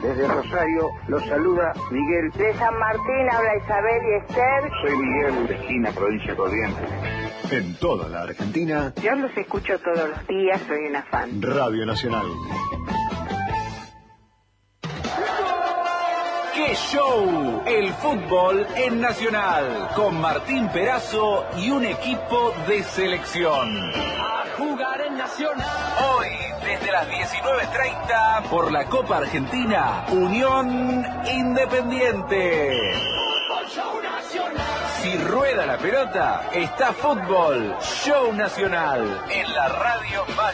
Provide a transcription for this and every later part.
Desde Rosario los saluda Miguel. De San Martín habla Isabel y Esther. Soy Miguel, de Esquina, provincia de Corrientes. En toda la Argentina. Yo los escucho todos los días, soy una fan. Radio Nacional. ¡Qué show! El fútbol en Nacional, con Martín Perazo y un equipo de selección. A jugar en Nacional. Hoy, desde las 19:30, por la Copa Argentina, Unión Independiente. Fútbol Show Nacional. Si rueda la pelota, está Fútbol Show Nacional, en la radio más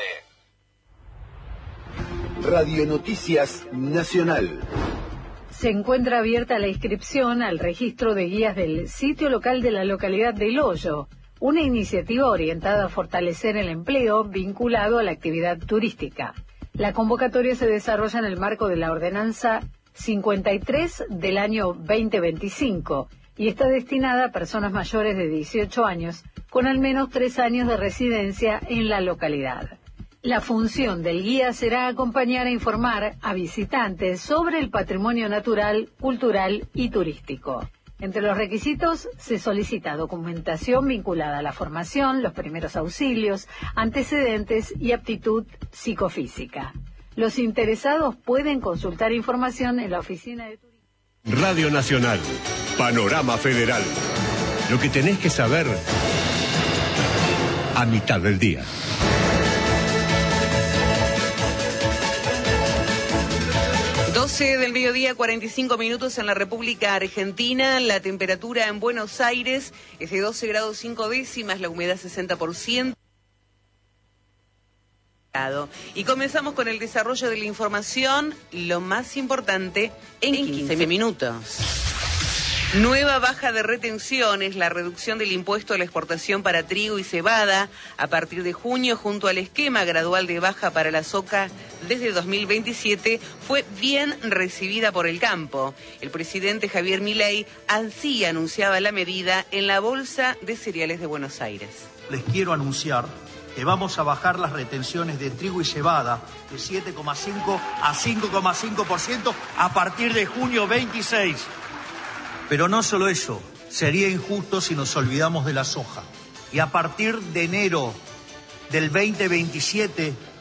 grande. Radio Noticias Nacional. Se encuentra abierta la inscripción al registro de guías del sitio local de la localidad de El Hoyo, una iniciativa orientada a fortalecer el empleo vinculado a la actividad turística. La convocatoria se desarrolla en el marco de la Ordenanza 53 del año 2025 y está destinada a personas mayores de 18 años con al menos 3 años de residencia en la localidad. La función del guía será acompañar e informar a visitantes sobre el patrimonio natural, cultural y turístico. Entre los requisitos se solicita documentación vinculada a la formación, los primeros auxilios, antecedentes y aptitud psicofísica. Los interesados pueden consultar información en la oficina de turismo. Radio Nacional, Panorama Federal. Lo que tenés que saber a mitad del día. 12 del mediodía, 45 minutos en la República Argentina. La temperatura en Buenos Aires es de 12 grados 5 décimas, la humedad 60%. Y comenzamos con el desarrollo de la información, lo más importante en 15 minutos. Nueva baja de retenciones, la reducción del impuesto a la exportación para trigo y cebada a partir de junio junto al esquema gradual de baja para la soja desde 2027 fue bien recibida por el campo. El presidente Javier Milei así anunciaba la medida en la Bolsa de Cereales de Buenos Aires. Les quiero anunciar que vamos a bajar las retenciones de trigo y cebada de 7,5 a 5,5% a partir de junio 26. Pero no solo eso, sería injusto si nos olvidamos de la soja. Y a partir de enero del 2027